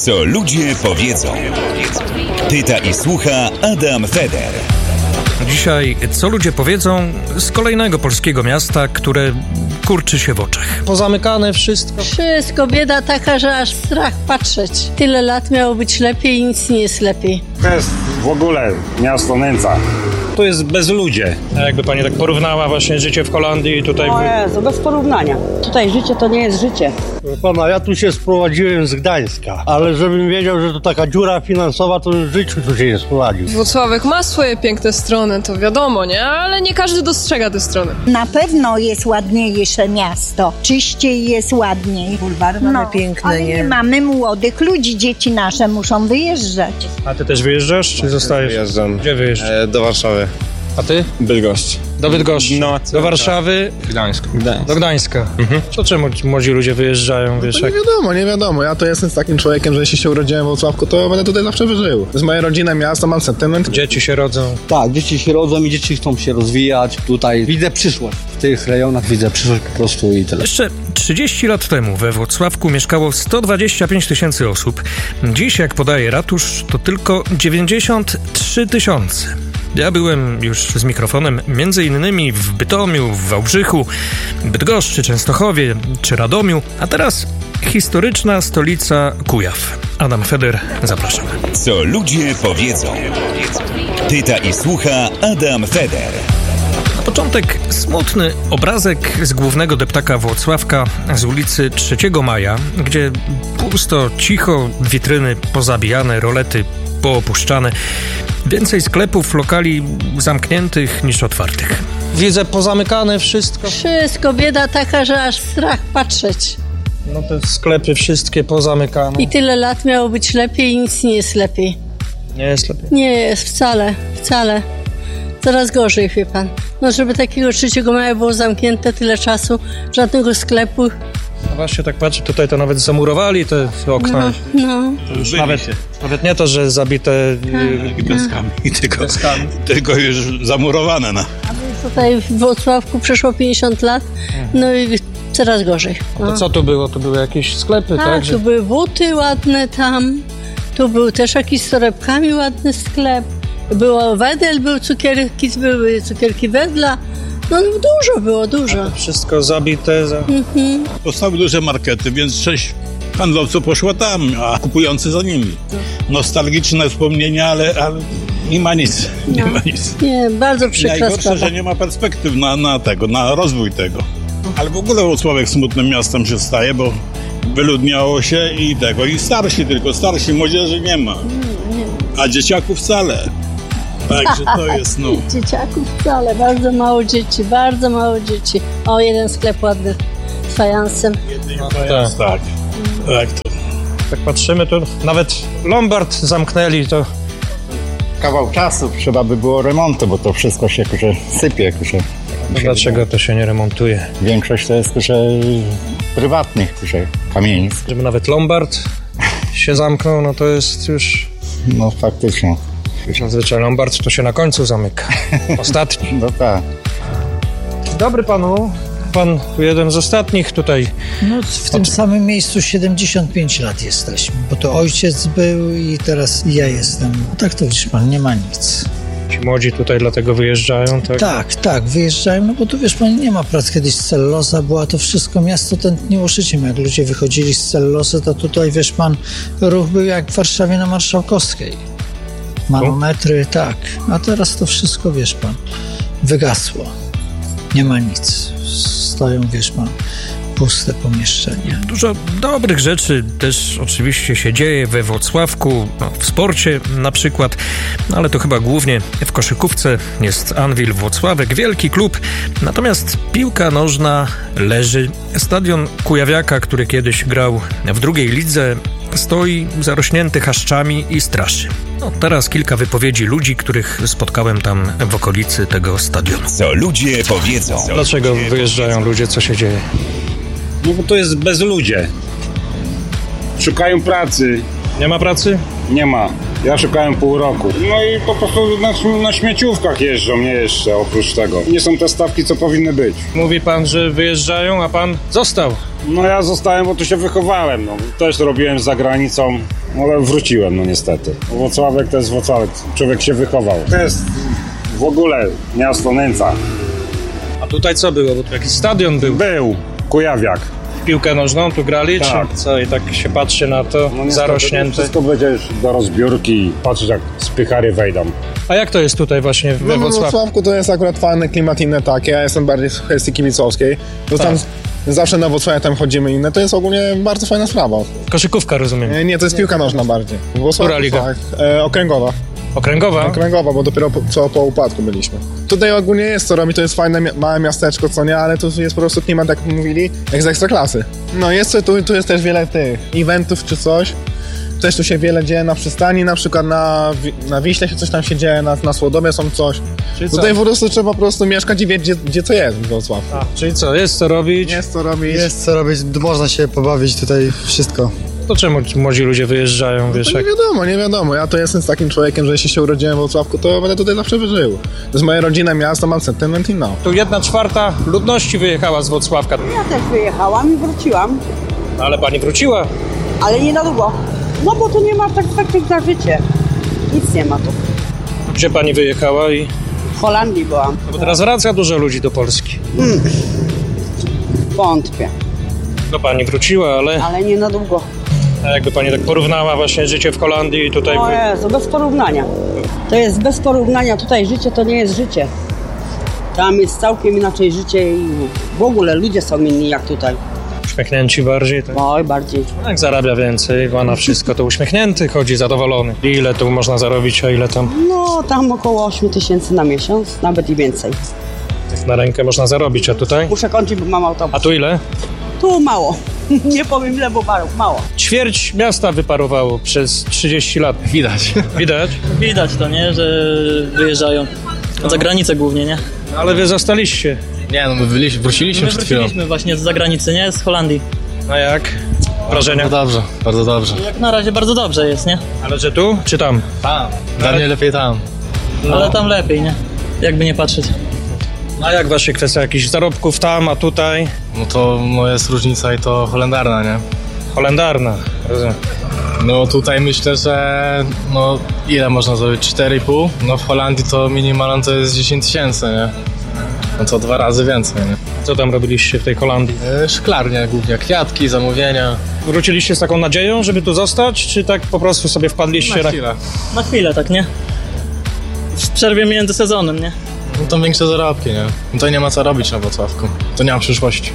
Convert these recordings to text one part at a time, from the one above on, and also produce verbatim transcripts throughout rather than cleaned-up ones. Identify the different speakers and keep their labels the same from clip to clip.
Speaker 1: Co ludzie powiedzą. Pyta i słucha Adam Feder.
Speaker 2: Dzisiaj co ludzie powiedzą z kolejnego polskiego miasta, które kurczy się w oczach.
Speaker 3: Pozamykane wszystko.
Speaker 4: Wszystko, bieda taka, że aż strach patrzeć. Tyle lat miało być lepiej i nic nie jest lepiej.
Speaker 5: To jest w ogóle miasto nędza. To jest bezludzie.
Speaker 3: A jakby pani tak porównała właśnie życie w Holandii i tutaj...
Speaker 6: O Jezu, bez porównania. Tutaj życie to nie jest życie.
Speaker 7: Pana, ja tu się sprowadziłem z Gdańska, ale żebym wiedział, że to taka dziura finansowa, to w życiu tu się nie sprowadził.
Speaker 8: Włocławek ma swoje piękne strony, to wiadomo, nie? Ale nie każdy dostrzega te strony.
Speaker 9: Na pewno jest ładniejsze miasto. Czyściej jest ładniej.
Speaker 6: Bulwary mamy no, piękne,
Speaker 9: ale nie? nie mamy młodych ludzi, dzieci nasze muszą wyjeżdżać.
Speaker 3: A ty też wyjeżdżasz, czy zostajesz?
Speaker 5: Wyjeżdżam.
Speaker 3: Gdzie wyjeżdżasz?
Speaker 5: E, do Warszawy.
Speaker 3: A ty?
Speaker 5: Bydgoszcz.
Speaker 3: Do Bydgoszczy.
Speaker 5: No,
Speaker 3: do Warszawy.
Speaker 5: Gdańsk. Gdańsk.
Speaker 3: Do Gdańska. Mhm. To czemu młodzi ludzie wyjeżdżają, wiesz?
Speaker 10: No nie wiadomo, nie wiadomo. Ja to jestem z takim człowiekiem, że jeśli się urodziłem w Włocławku, to będę tutaj zawsze wyżył. To jest moja rodzina, miasto, mam sentyment.
Speaker 3: Dzieci się rodzą.
Speaker 11: Tak, dzieci się rodzą i dzieci chcą się rozwijać. Tutaj widzę przyszłość. W tych rejonach widzę przyszłość po prostu i tyle.
Speaker 2: Jeszcze trzydzieści lat temu we Włocławku mieszkało sto dwadzieścia pięć tysięcy osób. Dziś, jak podaje ratusz, to tylko dziewięćdziesiąt trzy tysiące. Ja byłem już z mikrofonem między innymi w Bytomiu, w Wałbrzychu, Bydgoszczy, Częstochowie czy Radomiu, a teraz historyczna stolica Kujaw. Adam Feder, zapraszam.
Speaker 1: Co ludzie powiedzą. Pyta i słucha Adam Feder.
Speaker 2: Na początek smutny obrazek z głównego deptaka Włocławka z ulicy trzeciego maja, gdzie pusto, cicho, witryny pozabijane, rolety poopuszczane. Więcej sklepów, lokali zamkniętych niż otwartych.
Speaker 3: Widzę pozamykane wszystko.
Speaker 4: Wszystko, bieda taka, że aż strach patrzeć.
Speaker 3: No te sklepy wszystkie pozamykane.
Speaker 4: I tyle lat miało być lepiej i nic nie jest lepiej.
Speaker 3: Nie jest lepiej?
Speaker 4: Nie jest, wcale, wcale. Coraz gorzej, wie pan. No żeby takiego trzeciego maja było zamknięte tyle czasu, żadnego sklepu.
Speaker 3: No właśnie tak patrzę, tutaj to nawet zamurowali te okna.
Speaker 4: No, no.
Speaker 3: To już nawet, nawet nie to, że zabite
Speaker 12: tak. Deskami, tylko,
Speaker 3: deskami,
Speaker 12: tylko już zamurowane. No.
Speaker 4: A tutaj w Włocławku przeszło pięćdziesiąt lat, no i coraz gorzej. No.
Speaker 3: To co tu było? Tu były jakieś sklepy, tak?
Speaker 4: Tak,
Speaker 3: że...
Speaker 4: tu były buty ładne tam, tu był też jakiś z torebkami ładny sklep. Było wedel, był cukierki, były cukierki wedla. No, no dużo było, dużo.
Speaker 3: Wszystko zabite. Za...
Speaker 4: Mhm.
Speaker 12: Powstały duże markety, więc sześć handlowców poszło tam, a kupujący za nimi. Nostalgiczne wspomnienia, ale, ale nie ma nic. Nie
Speaker 4: no.
Speaker 12: ma nic.
Speaker 4: Nie, bardzo przykra
Speaker 12: Najgorsze,
Speaker 4: sprawa.
Speaker 12: że nie ma perspektyw na, na tego, na rozwój tego. Ale w ogóle Włocławek smutnym miastem się staje, bo wyludniało się i tego, i starsi tylko, starsi, młodzieży nie ma. A dzieciaków wcale. Także to jest, no...
Speaker 4: Dzieciaków wcale, bardzo mało dzieci, bardzo mało dzieci. O, jeden sklep ładny z fajansem.
Speaker 12: No, fajans, tak, tak. To.
Speaker 3: Tak patrzymy, to nawet Lombard zamknęli, to...
Speaker 5: Kawał czasu trzeba by było remontu, bo to wszystko się kurze, sypie. Kurze.
Speaker 3: Dlaczego to się nie remontuje?
Speaker 5: Większość to jest kurze, prywatnych kurze, kamienic.
Speaker 3: Żeby nawet Lombard się zamknął, no to jest już...
Speaker 5: No faktycznie.
Speaker 3: Zazwyczaj Lombard to się na końcu zamyka. Ostatni.
Speaker 5: No tak.
Speaker 3: Dobry panu. Pan jeden z ostatnich tutaj.
Speaker 13: No w tym Od... samym miejscu siedemdziesiąt pięć lat jesteśmy, bo to ojciec był i teraz ja jestem. No tak to wiesz pan, nie ma nic.
Speaker 3: Ci młodzi tutaj dlatego wyjeżdżają, tak?
Speaker 13: Tak, tak, wyjeżdżają, no bo tu wiesz pan, nie ma prac. Kiedyś celluloza była, to wszystko miasto tętniło życiem. Jak ludzie wychodzili z cellulozy, to tutaj wiesz pan, ruch był jak w Warszawie na Marszałkowskiej. Manometry, tak. A teraz to wszystko, wiesz pan, wygasło. Nie ma nic. Stoją, wiesz pan, puste pomieszczenia.
Speaker 2: Dużo dobrych rzeczy też oczywiście się dzieje we Włocławku, no, w sporcie na przykład, no, ale to chyba głównie w koszykówce. Jest Anwil Włocławek, wielki klub, natomiast piłka nożna leży. Stadion Kujawiaka, który kiedyś grał w drugiej lidze, stoi zarośnięty chaszczami i straszy. No, teraz kilka wypowiedzi ludzi, których spotkałem tam w okolicy tego stadionu.
Speaker 1: Co ludzie powiedzą.
Speaker 3: Dlaczego wyjeżdżają ludzie? Co się dzieje?
Speaker 5: No bo to jest bezludzie. Szukają pracy.
Speaker 3: Nie ma pracy?
Speaker 5: Nie ma. Ja szukałem pół roku. No i po prostu na, na śmieciówkach jeżdżą, nie jeszcze oprócz tego. Nie są te stawki, co powinny być.
Speaker 3: Mówi pan, że wyjeżdżają, a pan został.
Speaker 5: No ja zostałem, bo tu się wychowałem, no. Też robiłem za granicą, ale wróciłem, no niestety. Włocławek to jest Włocławek, człowiek się wychował. To jest w ogóle miasto nędza.
Speaker 3: A tutaj co było? Bo tu jakiś stadion był.
Speaker 5: Był, Kujawiak.
Speaker 3: W piłkę nożną tu grali,
Speaker 5: Tak.
Speaker 3: czy co? I tak się patrzy na to,
Speaker 5: No
Speaker 3: zarośnięte.
Speaker 5: Wszystko będzie już do rozbiórki i patrzeć jak spychary wejdą.
Speaker 3: A jak to jest tutaj właśnie we
Speaker 10: No, w
Speaker 3: Wrocławiu?
Speaker 10: Wrocławku to jest akurat fajny klimat inny takie, ja jestem bardziej z kwestii kibicowskiej. To tam zawsze na Wrocławiu tam chodzimy inne, to jest ogólnie bardzo fajna sprawa.
Speaker 3: Koszykówka, rozumiem.
Speaker 10: Nie, nie to jest piłka nożna bardziej.
Speaker 3: Która liga?
Speaker 10: Tak, e, okręgowa.
Speaker 3: Okręgowa?
Speaker 10: Okręgowa, bo dopiero po, co po upadku byliśmy. Tutaj ogólnie jest co robi, to jest fajne mi- małe miasteczko, co nie, ale tu jest po prostu klimat, jak mówili, jak z Ekstraklasy. No jest tu, tu jest też wiele tych eventów czy coś. Też tu się wiele dzieje na przystani, na przykład na, Wi- na Wiśle się coś tam się dzieje, na, na Słodomie są coś.
Speaker 3: Czyli
Speaker 10: Tutaj
Speaker 3: co?
Speaker 10: po prostu trzeba po prostu mieszkać i wiedzieć, gdzie, gdzie co jest w Wrocławiu.
Speaker 3: A, czyli co, jest co robić?
Speaker 10: Jest co robić.
Speaker 14: Jest co robić, można się pobawić tutaj wszystko.
Speaker 3: To czemu młodzi ludzie wyjeżdżają, wiesz?
Speaker 10: To nie
Speaker 3: jak...
Speaker 10: wiadomo, nie wiadomo. Ja to jestem z takim człowiekiem, że jeśli się urodziłem w Wrocławku, to będę tutaj zawsze wyżył. To jest moja rodzina, miasto, mam sentyment i no.
Speaker 3: Tu jedna czwarta ludności wyjechała z Włocławka.
Speaker 6: Ja też wyjechałam i wróciłam,
Speaker 3: Ale pani wróciła.
Speaker 6: ale nie na długo. No bo tu nie ma perspektyw na życie. Nic nie ma tu.
Speaker 3: Gdzie pani wyjechała i...
Speaker 6: W Holandii byłam.
Speaker 3: No bo teraz wraca dużo ludzi do Polski.
Speaker 6: Mm. Wątpię,
Speaker 3: No pani wróciła, ale...
Speaker 6: ale nie na długo.
Speaker 3: A jakby pani tak porównała właśnie życie w Holandii i tutaj...
Speaker 6: O Jezu, bez porównania. To jest bez porównania. Tutaj życie to nie jest życie. Tam jest całkiem inaczej życie i w ogóle ludzie są inni jak tutaj.
Speaker 3: Uśmiechnięci bardziej. Tak?
Speaker 6: Oj, bardziej.
Speaker 3: Jak zarabia więcej, ma na wszystko, to uśmiechnięty chodzi, zadowolony. Ile tu można zarobić, a ile tam...
Speaker 6: No, tam około osiem tysięcy na miesiąc, nawet i więcej.
Speaker 3: Na rękę można zarobić, a tutaj?
Speaker 6: Muszę kończyć, bo mam autobus.
Speaker 3: A tu ile?
Speaker 6: Tu mało. Nie powiem ile, bo mało.
Speaker 3: Ćwierć miasta wyparowało przez trzydzieści lat.
Speaker 15: Widać.
Speaker 3: Widać?
Speaker 15: Widać to, nie? Że wyjeżdżają. Za granicę głównie, nie?
Speaker 3: Ale wy zostaliście.
Speaker 15: Nie, no my byliśmy, wróciliśmy
Speaker 3: My
Speaker 15: przed chwilą.
Speaker 3: wróciliśmy
Speaker 15: właśnie z zagranicy, nie? Z Holandii.
Speaker 3: A jak? Wrażenia?
Speaker 15: Bardzo dobrze, bardzo dobrze. Jak na razie bardzo dobrze jest, nie?
Speaker 3: Ale że tu, czy tam?
Speaker 15: Tam. Dla mnie lepiej tam.
Speaker 3: No.
Speaker 15: Ale tam lepiej, nie? Jakby nie patrzeć.
Speaker 3: A jak właśnie kwestia jakichś zarobków tam, a tutaj?
Speaker 15: No to no jest różnica i to holendarna, nie?
Speaker 3: Holendarna, rozumiem.
Speaker 15: No tutaj myślę, że no ile można zrobić? cztery i pół? No w Holandii to minimalnie to jest dziesięć tysięcy, nie? No to dwa razy więcej, nie?
Speaker 3: Co tam robiliście w tej Holandii?
Speaker 15: E, szklarnia głównie, kwiatki, zamówienia.
Speaker 3: Wróciliście z taką nadzieją, żeby tu zostać, czy tak po prostu sobie wpadliście
Speaker 15: Na chwilę.
Speaker 16: Na chwilę, tak, nie? W przerwie między sezonem, nie?
Speaker 15: No to większe zarobki, nie? No to nie ma co robić na Wrocławku. To nie ma przyszłości.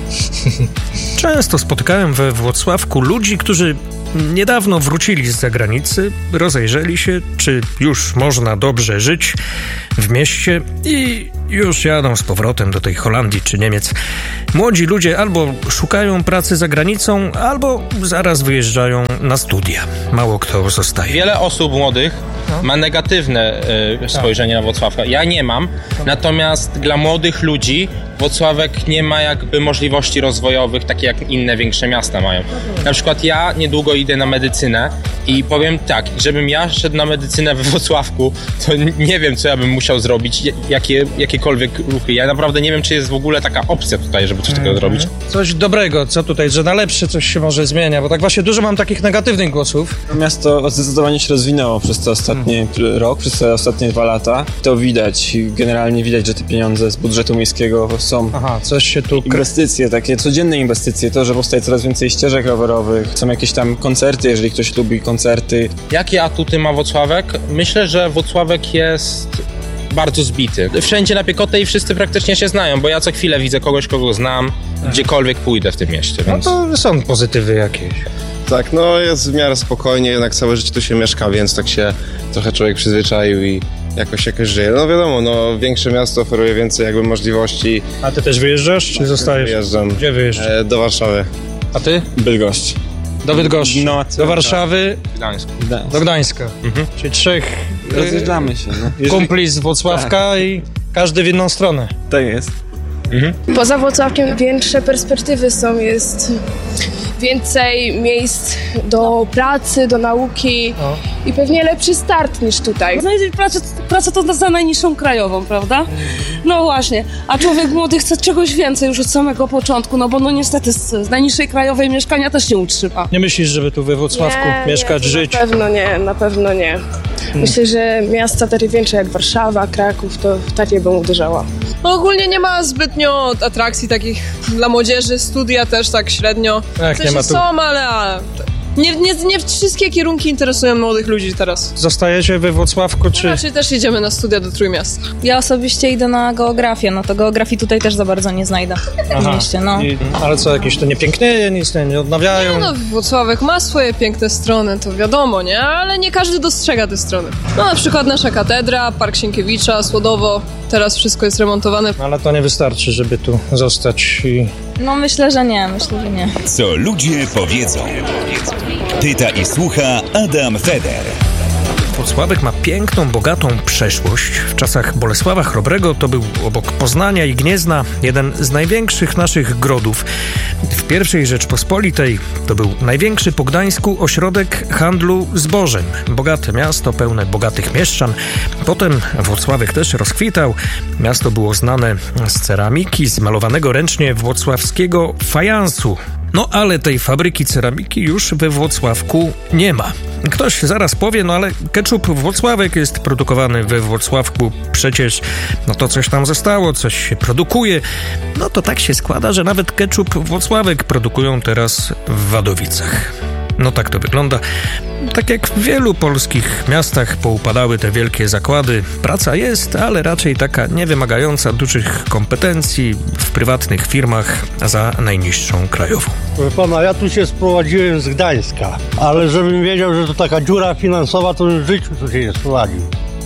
Speaker 2: Często spotykałem we Włocławku ludzi, którzy niedawno wrócili z zagranicy, rozejrzeli się, czy już można dobrze żyć w mieście i już jadą z powrotem do tej Holandii czy Niemiec. Młodzi ludzie albo szukają pracy za granicą, albo zaraz wyjeżdżają na studia. Mało kto zostaje.
Speaker 17: Wiele osób młodych
Speaker 3: No.
Speaker 17: ma negatywne y, spojrzenie na Włocławka. Ja nie mam, natomiast dla młodych ludzi Włocławek nie ma jakby możliwości rozwojowych, takie jak inne większe miasta mają. Na przykład ja niedługo idę na medycynę i powiem tak, żebym ja szedł na medycynę we Włocławku, to nie wiem, co ja bym musiał zrobić, jakie, jakiekolwiek ruchy. Ja naprawdę nie wiem, czy jest w ogóle taka opcja tutaj, żeby coś takiego zrobić.
Speaker 3: Coś dobrego, co tutaj, że na lepsze coś się może zmienia, bo tak właśnie dużo mam takich negatywnych głosów.
Speaker 18: Miasto zdecydowanie się rozwinęło przez te ostatnie hmm. rok, przez te ostatnie dwa lata. To widać, generalnie widać, że te pieniądze z budżetu miejskiego są.
Speaker 3: Aha, coś się tu...
Speaker 18: Inwestycje, takie codzienne inwestycje, to, że powstaje coraz więcej ścieżek rowerowych, są jakieś tam koncerty, jeżeli ktoś lubi koncerty.
Speaker 17: Jakie atuty ma Włocławek? Myślę, że Włocławek jest bardzo zbity. Wszędzie na piechotę i wszyscy praktycznie się znają, bo ja co chwilę widzę kogoś, kogo znam, gdziekolwiek pójdę w tym mieście, więc...
Speaker 3: No to są pozytywy jakieś.
Speaker 19: Tak, no jest w miarę spokojnie, jednak całe życie tu się mieszka, więc tak się trochę człowiek przyzwyczaił i jakoś jakoś żyje. No wiadomo, no większe miasto oferuje więcej jakby możliwości.
Speaker 3: A ty też wyjeżdżasz, czy zostajesz?
Speaker 19: Wyjeżdżam.
Speaker 3: Gdzie wyjeżdżasz?
Speaker 19: E, do Warszawy.
Speaker 3: A ty?
Speaker 19: Bydgoszcz.
Speaker 3: Do Bydgoszczy.
Speaker 19: No,
Speaker 3: do Warszawy.
Speaker 17: Gdańsk.
Speaker 19: Gdańsk.
Speaker 3: Do Gdańska. Mhm. Czyli trzech
Speaker 18: Rozjeżdżamy się. No.
Speaker 3: kumpli z Włocławka tak. I każdy w inną stronę.
Speaker 18: Tak jest.
Speaker 17: Mhm.
Speaker 20: Poza Włocławkiem większe perspektywy są, jest więcej miejsc do pracy, do nauki
Speaker 21: O.
Speaker 20: i pewnie lepszy start niż tutaj.
Speaker 21: Znaleźć pracę, pracę to za najniższą krajową, prawda? No właśnie, a człowiek młody chce czegoś więcej już od samego początku, no bo no niestety z, z najniższej krajowej mieszkania też nie utrzyma.
Speaker 3: Nie myślisz, żeby tu we Włocławku
Speaker 20: Nie,
Speaker 3: mieszkać,
Speaker 20: nie,
Speaker 3: żyć?
Speaker 20: Na pewno nie, na pewno nie. Myślę, że miasta takie większe jak Warszawa, Kraków, to w takie bym uderzała.
Speaker 8: No ogólnie nie ma zbytnio atrakcji takich dla młodzieży, studia też tak średnio.
Speaker 3: Tak,
Speaker 8: w sensie
Speaker 3: nie ma tu-
Speaker 8: są, ale a, nie, nie, nie wszystkie kierunki interesują młodych ludzi teraz.
Speaker 3: Zostajecie we Włocławku, czy...
Speaker 8: Raczej też jedziemy na studia do Trójmiasta.
Speaker 22: Ja osobiście idę na geografię, no to geografii tutaj też za bardzo nie znajdę w mieście, no.
Speaker 3: I, ale co, jakieś to nie pięknieje, nic nie, nie odnawiają?
Speaker 8: Nie no, Włocławek ma swoje piękne strony, to wiadomo, nie? Ale nie każdy dostrzega te strony. No na przykład nasza katedra, Park Sienkiewicza, Słodowo, teraz wszystko jest remontowane.
Speaker 3: Ale to nie wystarczy, żeby tu zostać i...
Speaker 22: No myślę, że nie, myślę, że nie.
Speaker 1: Co ludzie powiedzą. Pyta i słucha Adam Feder.
Speaker 2: Włocławek ma piękną, bogatą przeszłość. W czasach Bolesława Chrobrego to był obok Poznania i Gniezna jeden z największych naszych grodów. W pierwszej Rzeczpospolitej to był największy po Gdańsku ośrodek handlu zbożem. Bogate miasto, pełne bogatych mieszczan. Potem Włocławek też rozkwitał. Miasto było znane z ceramiki, z malowanego ręcznie włocławskiego fajansu. No ale tej fabryki ceramiki już we Włocławku nie ma. Ktoś zaraz powie, no ale ketchup Włocławek jest produkowany we Włocławku. Przecież no to coś tam zostało, coś się produkuje. No to tak się składa, że nawet ketchup Włocławek produkują teraz w Wadowicach. No tak to wygląda. Tak jak w wielu polskich miastach poupadały te wielkie zakłady. Praca jest, ale raczej taka niewymagająca dużych kompetencji w prywatnych firmach za najniższą krajową.
Speaker 7: Proszę pana, ja tu się sprowadziłem z Gdańska, ale żebym wiedział, że to taka dziura finansowa, to w życiu tu się nie sprowadził.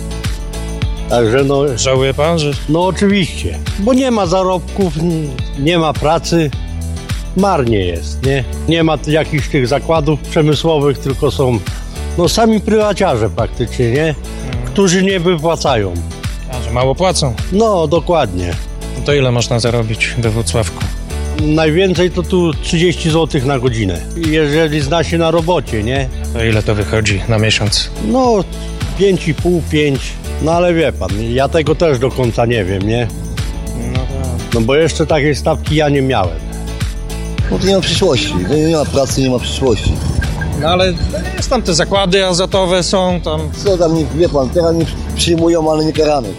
Speaker 7: Także no...
Speaker 3: Żałuje pan, że...
Speaker 7: No oczywiście, bo nie ma zarobków, nie ma pracy. Marnie jest, nie? Nie ma jakichś tych zakładów przemysłowych, tylko są no sami prywaciarze praktycznie, nie? Którzy nie wypłacają.
Speaker 3: A, że mało płacą?
Speaker 7: No, dokładnie.
Speaker 3: No to ile można zarobić we Włocławku?
Speaker 7: Najwięcej to tu trzydzieści złotych na godzinę. Jeżeli zna się na robocie, nie?
Speaker 3: To ile to wychodzi na miesiąc?
Speaker 7: No, pięć i pół, pięć. No ale wie pan, ja tego też do końca nie wiem, nie?
Speaker 3: No, to...
Speaker 7: no bo jeszcze takiej stawki ja nie miałem.
Speaker 23: No to nie ma przyszłości, nie ma pracy, nie ma przyszłości.
Speaker 3: No ale jest tam te zakłady azotowe są tam...
Speaker 23: Co tam, nie, wie pan, teraz nie przyjmują, ale nie karanych.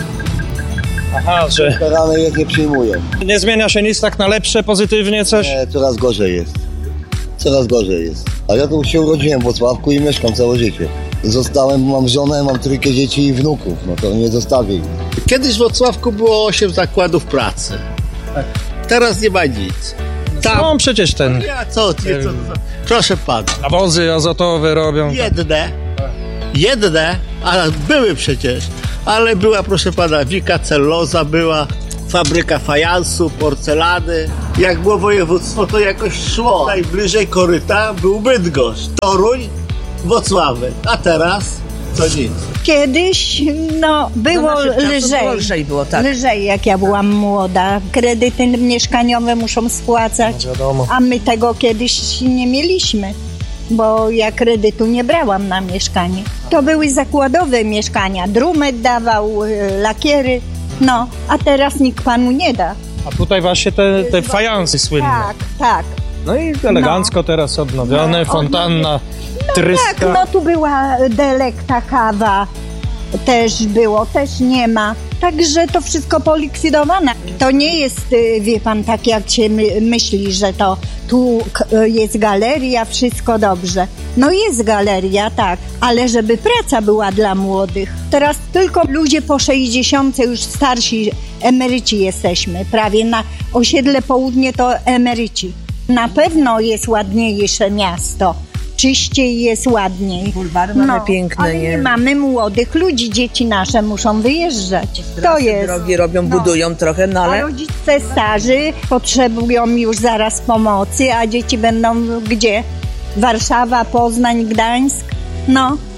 Speaker 3: Aha, że...
Speaker 23: Karane jak nie przyjmują.
Speaker 3: Nie zmienia się nic tak na lepsze, pozytywnie coś?
Speaker 23: Nie, coraz gorzej jest. Coraz gorzej jest. A ja tu się urodziłem w Włocławku i mieszkam całe życie. Zostałem, mam żonę, mam trójkę dzieci i wnuków, no to nie zostawię ich.
Speaker 24: Kiedyś w Włocławku było osiem zakładów pracy. Teraz nie ma nic.
Speaker 3: Tam. No przecież ten...
Speaker 24: Ja co, ty, co, co, proszę pana.
Speaker 3: Nawozy azotowe robią.
Speaker 24: Jedne, jedne, a były przecież, ale była, proszę pana, Wika Celloza, była fabryka fajansu, porcelany. Jak było województwo, to jakoś szło. Najbliżej koryta był Bydgoszcz, Toruń, Włocławek, a teraz to nic.
Speaker 9: Kiedyś, no, było
Speaker 6: No,
Speaker 9: lżej.
Speaker 6: lżej było, tak.
Speaker 9: Lżej, jak ja byłam młoda. Kredyty mieszkaniowe muszą spłacać,
Speaker 3: no wiadomo.
Speaker 9: A my tego kiedyś nie mieliśmy, bo ja kredytu nie brałam na mieszkanie. To były zakładowe mieszkania. Drumet dawał, lakiery, no, a teraz nikt panu nie da.
Speaker 3: A tutaj właśnie te, te fajansy słynne.
Speaker 9: Tak, tak.
Speaker 3: No i elegancko no. teraz odnowione, no, fontanna,
Speaker 9: no
Speaker 3: tryska.
Speaker 9: Tak, no tu była delekta kawa, też było, też nie ma. Także to wszystko polikwidowane. To nie jest, wie pan, tak jak się my, myśli, że to tu jest galeria, wszystko dobrze. No jest galeria, tak, ale żeby praca była dla młodych. Teraz tylko ludzie po sześćdziesiątce, już starsi emeryci jesteśmy. Prawie na osiedle Południe to emeryci. Na pewno jest ładniejsze miasto. Czyściej jest ładniej.
Speaker 6: Bulwary mamy
Speaker 9: no,
Speaker 6: piękne,
Speaker 9: ale
Speaker 6: nie?
Speaker 9: nie mamy młodych ludzi, dzieci nasze muszą wyjeżdżać. To jest.
Speaker 6: Drogi robią,
Speaker 9: no.
Speaker 6: budują trochę, no ale...
Speaker 9: A rodzice starzy potrzebują już zaraz pomocy, a dzieci będą gdzie? Warszawa, Poznań, Gdańsk? No,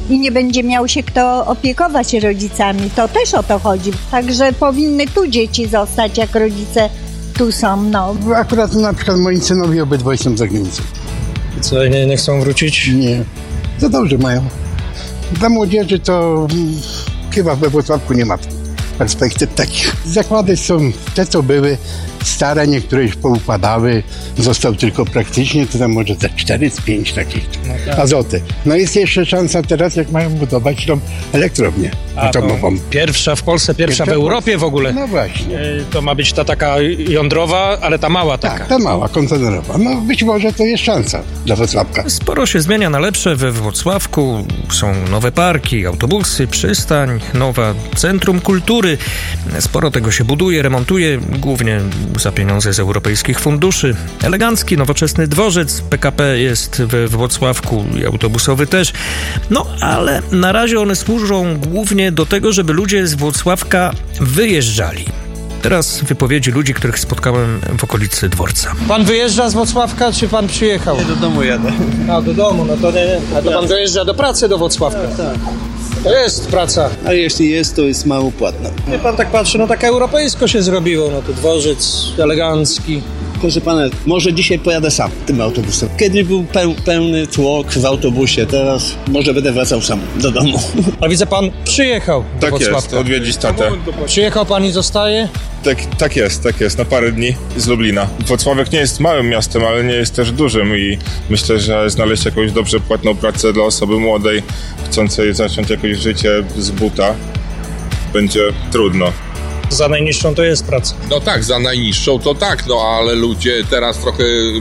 Speaker 9: i nie będzie miał się kto opiekować rodzicami. To też o to chodzi. Także powinny tu dzieci zostać, jak rodzice tu są. No.
Speaker 4: Akurat na przykład moi synowie obydwaj są za granicą.
Speaker 3: I co, nie, nie chcą wrócić?
Speaker 4: Nie. Za dobrze mają. Dla młodzieży to mm, chyba we Włocławku nie ma perspektyw takich. Zakłady są te, co były stare, niektóre już poukładały. Został tylko praktycznie, to tam może za cztery z pięć takich no tak. azoty. No jest jeszcze szansa teraz, jak mają budować tą elektrownię atomową.
Speaker 3: Pierwsza w Polsce, pierwsza, pierwsza w Europie w ogóle.
Speaker 4: No właśnie.
Speaker 3: To ma być ta taka jądrowa, ale ta mała taka.
Speaker 4: Tak, ta mała, kontenerowa. No być może to jest szansa dla Wrocławka.
Speaker 2: Sporo się zmienia na lepsze we Włocławku. Są nowe parki, autobusy, przystań, nowa centrum kultury. Sporo tego się buduje, remontuje, głównie za pieniądze z europejskich funduszy. Elegancki, nowoczesny dworzec P K P jest we Włocławku i autobusowy też. No, ale na razie one służą głównie do tego, żeby ludzie z Włocławka wyjeżdżali. Teraz wypowiedzi ludzi, których spotkałem w okolicy dworca.
Speaker 3: Pan wyjeżdża z Włocławka, czy pan przyjechał?
Speaker 14: Nie, do domu jadę.
Speaker 3: A, do domu, no to nie. A to pan dojeżdża do pracy do Włocławka? Tak, tak. To jest praca.
Speaker 14: A jeśli jest, to jest mało płatna.
Speaker 3: Nie, pan tak patrzy, no tak europejsko się zrobiło, no to dworzec elegancki.
Speaker 14: Proszę pana, może dzisiaj pojadę sam tym autobusem. Kiedyś był peł, pełny tłok w autobusie, teraz może będę wracał sam do domu.
Speaker 3: A widzę, pan przyjechał do
Speaker 11: Tak
Speaker 3: Włocławka.
Speaker 11: jest, odwiedzić tatę.
Speaker 3: Przyjechał pan i zostaje?
Speaker 11: Tak, tak jest, tak jest, na parę dni z Lublina. Włocławek nie jest małym miastem, ale nie jest też dużym i myślę, że znaleźć jakąś dobrze płatną pracę dla osoby młodej, chcącej zacząć jakieś życie z buta, będzie trudno.
Speaker 3: Za najniższą to jest praca.
Speaker 12: No tak, za najniższą to tak, no ale ludzie teraz trochę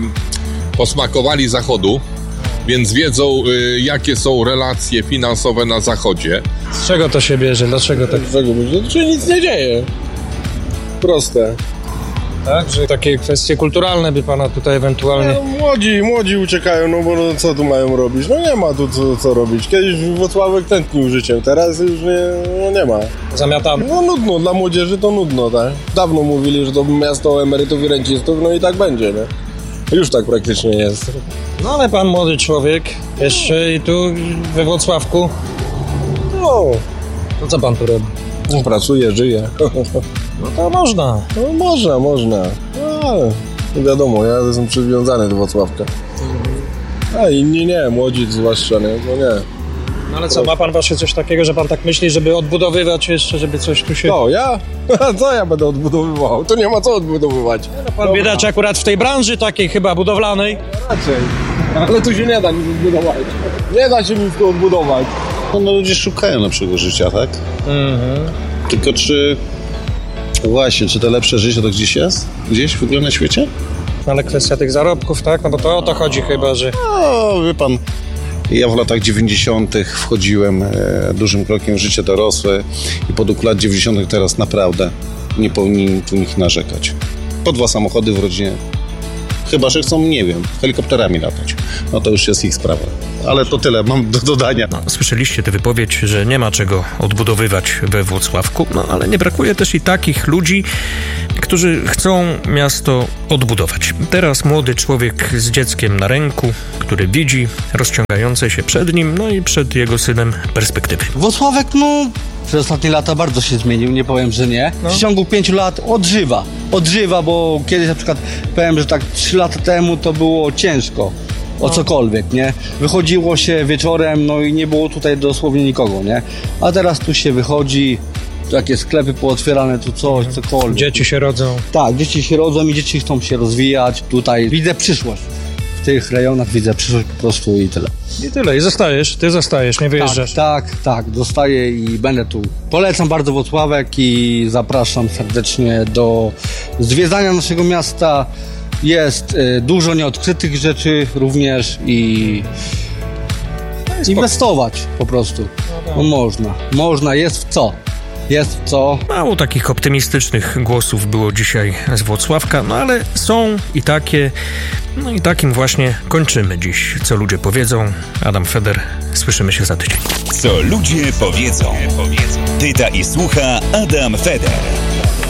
Speaker 12: posmakowali Zachodu, więc wiedzą, y, jakie są relacje finansowe na Zachodzie.
Speaker 3: Z czego to się bierze? Dlaczego tak?
Speaker 13: Dlaczego? Że nic nie dzieje. Proste.
Speaker 3: Tak? Że takie kwestie kulturalne by pana tutaj ewentualnie...
Speaker 13: No, młodzi, młodzi uciekają, no bo no, co tu mają robić? No nie ma tu co, co robić. Kiedyś Włocławek tętnił życiem, teraz już nie, no nie ma.
Speaker 3: Zamiatamy.
Speaker 13: No nudno, dla młodzieży to nudno, tak? Dawno mówili, że to miasto emerytów i rencistów, no i tak będzie, nie? Już tak praktycznie jest.
Speaker 3: No ale pan młody człowiek, jeszcze i tu we Włocławku.
Speaker 13: No.
Speaker 3: To co pan tu robi?
Speaker 13: No, pracuje, żyje.
Speaker 3: No to można.
Speaker 13: No można, można. No, ale nie wiadomo, ja jestem przywiązany do Włocławka. A inni nie, młodzi zwłaszcza, nie? No nie.
Speaker 3: No ale co, ma pan właśnie coś takiego, że pan tak myśli, żeby odbudowywać jeszcze, żeby coś tu się...
Speaker 13: No, ja? Co ja będę odbudowywał? To nie ma co odbudowywać.
Speaker 3: No, pan biedacz akurat w tej branży takiej chyba budowlanej.
Speaker 13: Raczej. Ale tu się nie da nic odbudować. Nie da się nic tu odbudować.
Speaker 25: No ludzie szukają lepszego życia, tak?
Speaker 3: Mhm.
Speaker 25: Tylko czy... Właśnie, czy to lepsze życie to gdzieś jest? Gdzieś w ogóle na świecie?
Speaker 3: Ale kwestia tych zarobków, tak? No bo to o to chodzi chyba, że...
Speaker 25: No, wie pan, ja w latach dziewięćdziesiątych wchodziłem e, dużym krokiem w życie dorosłe i po duchu lat dziewięćdziesiątych teraz naprawdę nie powinni tu nikt narzekać. Po dwa samochody w rodzinie. Chyba że chcą, nie wiem, helikopterami latać. No to już jest ich sprawa. Ale to tyle mam do dodania.
Speaker 2: No, słyszeliście tę wypowiedź, że nie ma czego odbudowywać we Włocławku, no ale nie brakuje też i takich ludzi, którzy chcą miasto odbudować. Teraz młody człowiek z dzieckiem na ręku, który widzi rozciągające się przed nim, no i przed jego synem perspektywy.
Speaker 26: Włocławek, no, przez ostatnie lata bardzo się zmienił, nie powiem, że nie. No. W ciągu pięciu lat odżywa. Odżywa, bo kiedyś na przykład powiem, że tak trzy lata temu to było ciężko. O cokolwiek, nie? Wychodziło się wieczorem, no i nie było tutaj dosłownie nikogo, nie? A teraz tu się wychodzi, takie sklepy pootwierane, tu coś, cokolwiek.
Speaker 3: Dzieci się rodzą.
Speaker 26: Tak, dzieci się rodzą i dzieci chcą się rozwijać. Tutaj widzę przyszłość. W tych rejonach widzę przyszłość po prostu i tyle.
Speaker 3: I tyle, i zostajesz, ty zostajesz, nie wyjeżdżasz.
Speaker 26: Tak, tak, tak, zostaję i będę tu. Polecam bardzo Włocławek i zapraszam serdecznie do zwiedzania naszego miasta. Jest y, dużo nieodkrytych rzeczy również i no inwestować po prostu. No można, można, jest w co. Jest w co.
Speaker 2: Mało takich optymistycznych głosów było dzisiaj z Włocławka, no ale są i takie. No i takim właśnie kończymy dziś. Co ludzie powiedzą. Adam Feder, słyszymy się za tydzień.
Speaker 1: Co ludzie powiedzą. Pyta i słucha Adam Feder.